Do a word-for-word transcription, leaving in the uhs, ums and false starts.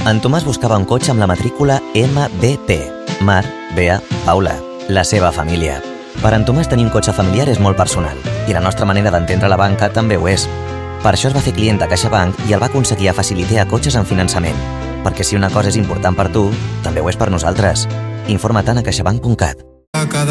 En Tomàs buscava un cotxe amb la matrícula M B P. Mar, Bea, Paula. La seva família. Per en Tomàs tenir un cotxe familiar és molt personal i la nostra manera d'entendre la banca també ho és. Per això es va fer client de CaixaBank i el va aconseguir a facilitar cotxes en finançament. Perquè si una cosa és important per tu, també ho és per nosaltres. Informa't a caixabank punt cat.